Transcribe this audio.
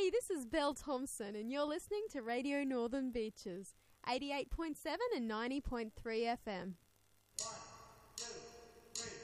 Hey, this is Belle Thompson, and you're listening to Radio Northern Beaches, 88.7 and 90.3 FM.